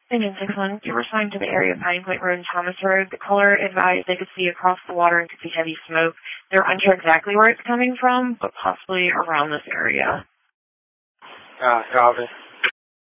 Opinion 6-1, you were assigned to the area of Pine Point Road and Thomas Road. The caller advised they could see across the water and could see heavy smoke. They're unsure exactly where it's coming from, but possibly around this area. Copy.